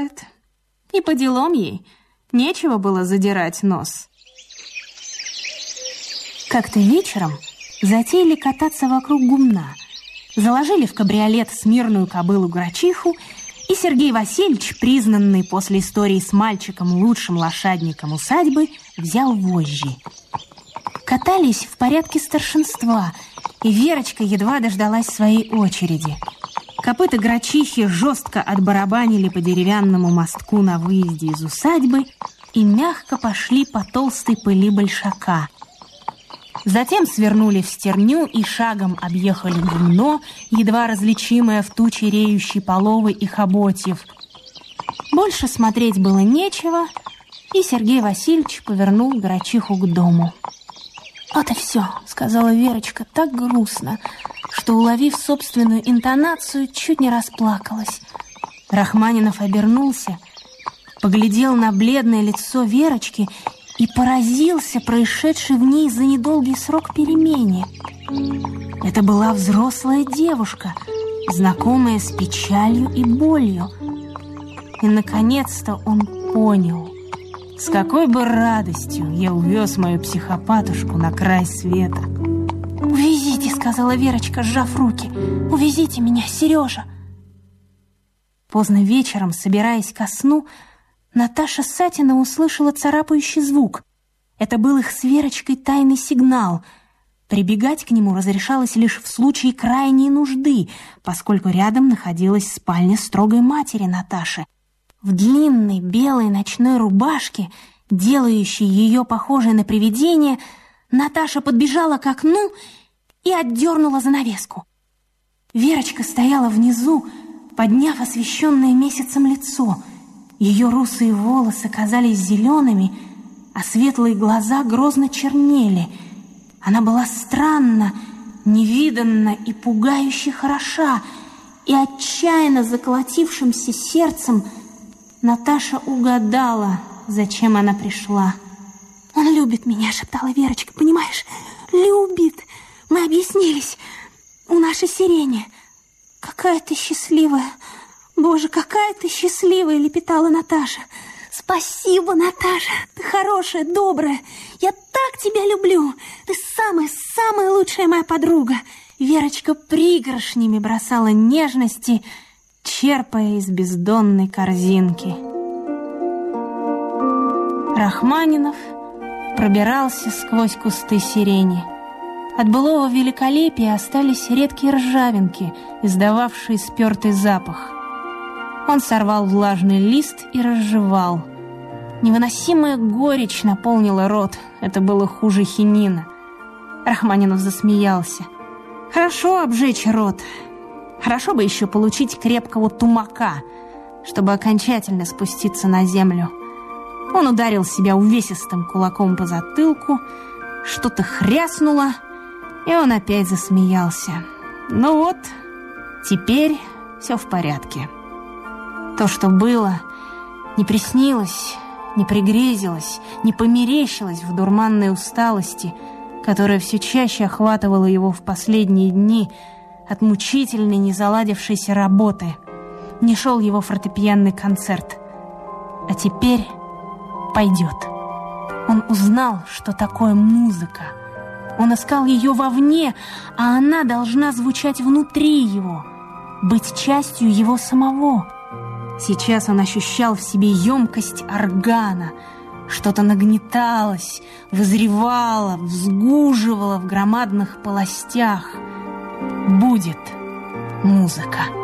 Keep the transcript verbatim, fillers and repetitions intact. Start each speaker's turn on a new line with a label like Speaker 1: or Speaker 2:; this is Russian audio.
Speaker 1: бывает. И по делам ей нечего было задирать нос. Как-то вечером затеяли кататься вокруг гумна. Заложили в кабриолет смирную кобылу-грачиху, и Сергей Васильевич, признанный после истории с мальчиком лучшим лошадником усадьбы, взял вожжи. Катались в порядке старшинства, и Верочка едва дождалась своей очереди. Копыта грачихи жестко отбарабанили по деревянному мостку на выезде из усадьбы и мягко пошли по толстой пыли большака. Затем свернули в стерню и шагом объехали гумно, едва различимое в туче реющей половы и хоботьев. Больше смотреть было нечего, и Сергей Васильевич повернул грачиху к дому. «Вот и все», — сказала Верочка так грустно, что, уловив собственную интонацию, чуть не расплакалась. Рахманинов обернулся, поглядел на бледное лицо Верочки и поразился происшедшей в ней за недолгий срок перемене. Это была взрослая девушка, знакомая с печалью и болью. И, наконец-то, он понял, с какой бы радостью я увез мою психопатушку на край света. «Увезите», — сказала Верочка, сжав руки. «Увезите меня, Сережа». Поздно вечером, собираясь ко сну, Наташа Сатина услышала царапающий звук. Это был их с Верочкой тайный сигнал. Прибегать к нему разрешалось лишь в случае крайней нужды, поскольку рядом находилась спальня строгой матери Наташи. В длинной белой ночной рубашке, делающей ее похожей на привидение, Наташа подбежала к окну и отдернула занавеску. Верочка стояла внизу, подняв освещенное месяцем лицо. Ее русые волосы казались зелеными, а светлые глаза грозно чернели. Она была странно, невиданно и пугающе хороша, и отчаянно заколотившимся сердцем Наташа угадала, зачем она пришла. «Он любит меня», — шептала Верочка, «понимаешь? Любит. Мы объяснились у нашей сирени. Какая ты счастливая! Боже, какая ты счастливая!» — лепетала Наташа. «Спасибо, Наташа! Ты хорошая, добрая! Я так тебя люблю! Ты самая-самая лучшая моя подруга!» Верочка пригоршнями бросала нежности, черпая из бездонной корзинки. Рахманинов пробирался сквозь кусты сирени. От былого великолепия остались редкие ржавинки, издававшие спертый запах. Он сорвал влажный лист и разжевал. Невыносимая горечь наполнила рот. Это было хуже хинина. Рахманинов засмеялся. Хорошо обжечь рот. Хорошо бы еще получить крепкого тумака, чтобы окончательно спуститься на землю. Он ударил себя увесистым кулаком по затылку. Что-то хряснуло, и он опять засмеялся. Ну вот, теперь все в порядке. То, что было, не приснилось, не пригрезилось, не померещилось в дурманной усталости, которая все чаще охватывала его в последние дни от мучительной незаладившейся работы. Не шел его фортепианный концерт. А теперь пойдет. Он узнал, что такое музыка. Он искал ее вовне, а она должна звучать внутри его, быть частью его самого. Сейчас он ощущал в себе емкость органа. Что-то нагнеталось, вызревало, взгуживало в громадных полостях. Будет музыка.